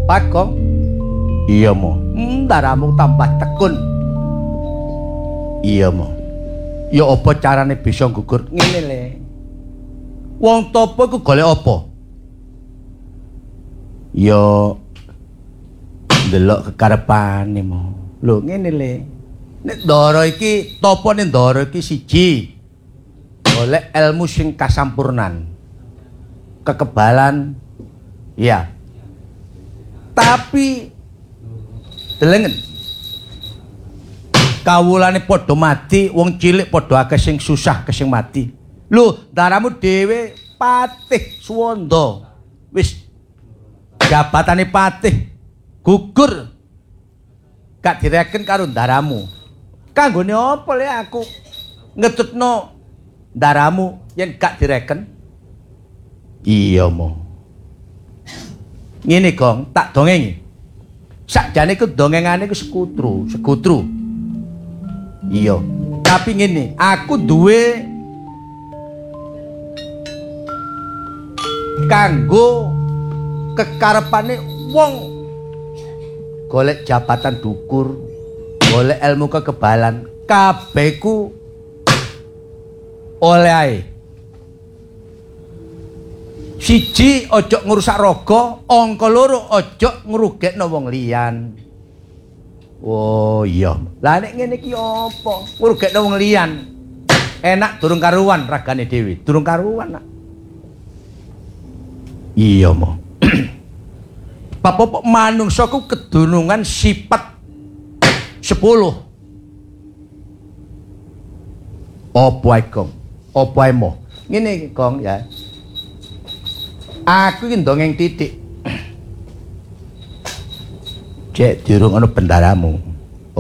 Apa, Kong? Iya, Mo. Ndaramu tambah tekun. Iya, Mo. Ya apa carane bisa gugur? Ngene le. Wong topo iku golek apa? Ya ndelok kekarepane, Mo. Lho, ngene le. Nek ndara iki topone ndara iki siji. Golek ilmu sing kasampurnan. Kekebalan ya. Tapi delengen kawulane padha mati, wong cilik padha akeh sing susah kesing mati. Lho, daramu dhewe patih Suwanda. Wis jabatane patih gugur. Gak direken karo daramu. Kanggone apa le aku ngetutno daramu yen gak direken? Iya, Mo. Ngene, Gong, tak dongengi. Sakjane ku dongengane ku sekutru. Iya. Tapi ngene, aku duwe kanggo kekarepane wong golek jabatan dukur, golek ilmu kekebalan, kabeh ku oleh ae. Siji ojo ngrusak raga, angka loro ojo ngrugekno wong liyan. Oh iya. Lah nek ngene iki apa? Ngrugekno wong liyan. Enak durung karuan ragane dhewe, durung karuan nak. Iya, Mo. Bapak manungsa ku kedunungan sifat 10. Apa ae, Kong? Apa ae, Mo? Ngene, Kong ya. Aku iki ndongeng titik. Cek durung ana bendaramu.